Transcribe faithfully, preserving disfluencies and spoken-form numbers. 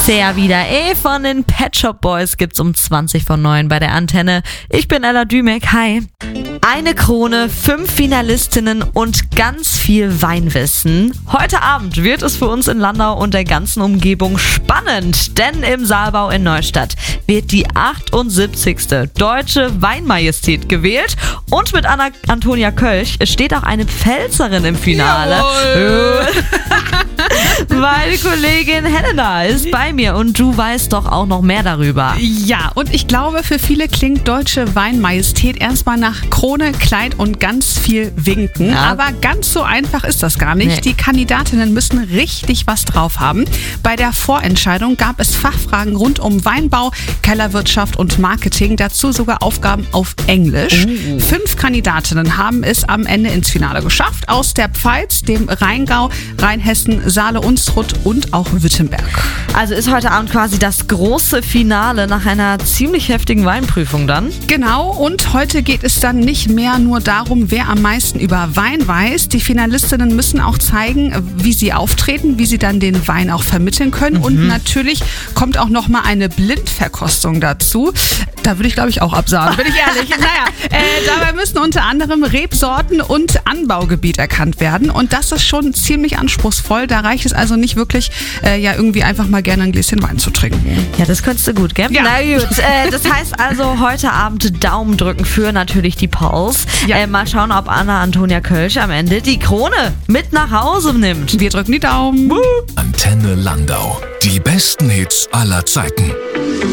Sehr wieder. Eh, von den Pet Shop Boys gibt's um zwanzig vor neun bei der Antenne. Ich bin Ella Dümek. Hi. Eine Krone, fünf Finalistinnen und ganz viel Weinwissen. Heute Abend wird es für uns in Landau und der ganzen Umgebung spannend, denn im Saalbau in Neustadt wird die achtundsiebzigste Deutsche Weinmajestät gewählt und mit Anna Antonia Kölch steht auch eine Pfälzerin im Finale. Meine Kollegin Helena ist bei mir und du weißt doch auch noch mehr darüber. Ja, und ich glaube, für viele klingt Deutsche Weinmajestät erstmal nach Krone, Kleid und ganz viel Winken. Ja. Aber ganz so einfach ist das gar nicht. Nee. Die Kandidatinnen müssen richtig was drauf haben. Bei der Vorentscheidung gab es Fachfragen rund um Weinbau, Kellerwirtschaft und Marketing. Dazu sogar Aufgaben auf Englisch. Uh. Fünf Kandidatinnen haben es am Ende ins Finale geschafft. Aus der Pfalz, dem Rheingau, Rheinhessen, Saale-Unstrut und auch Württemberg. Also ist heute Abend quasi das große Finale nach einer ziemlich heftigen Weinprüfung dann? Genau, und heute geht es dann nicht mehr nur darum, wer am meisten über Wein weiß. Die Finalistinnen müssen auch zeigen, wie sie auftreten, wie sie dann den Wein auch vermitteln können. Mhm. Und natürlich kommt auch noch mal eine Blindverkostung dazu. Da würde ich, glaube ich, auch absagen, bin ich ehrlich. Naja, äh, dabei müssen unter anderem Rebsorten und Anbaugebiet erkannt werden. Und das ist schon ziemlich anspruchsvoll. Da reicht es also nicht wirklich, äh, ja irgendwie einfach mal gerne ein Gläschen Wein zu trinken. Ja, das könntest du gut, gell? Ja. Na gut, äh, das heißt also heute Abend Daumen drücken für natürlich die Pulse. Ja. Äh, mal schauen, ob Anna Antonia Kölch am Ende die Krone mit nach Hause nimmt. Wir drücken die Daumen. Antenne Landau. Die besten Hits aller Zeiten.